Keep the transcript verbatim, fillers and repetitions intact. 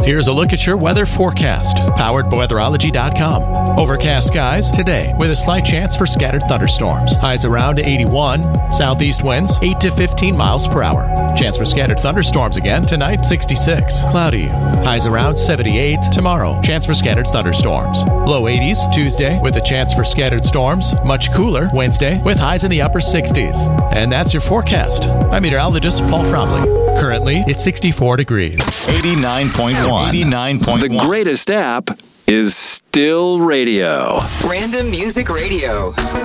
Here's a look at your weather forecast, powered by weatherology dot com. Overcast skies today with a slight chance for scattered thunderstorms. Highs around eighty-one. Southeast winds eight to fifteen miles per hour. Chance for scattered thunderstorms again tonight, sixty-six. Cloudy. Highs around seventy-eight. Tomorrow, chance for scattered thunderstorms. Low eighties Tuesday with a chance for scattered storms. Much cooler Wednesday with highs in the upper sixties. And that's your forecast. I'm meteorologist Paul Fromley. Currently, it's sixty-four degrees. eighty-nine point one. eighty-nine point one. The greatest app is still radio. Random Music Radio.